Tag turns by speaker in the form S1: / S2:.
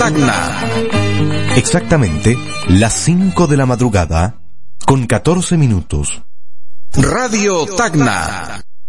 S1: Tacna.
S2: Exactamente las 5 de la madrugada, con 14 minutos.
S1: Radio Tacna.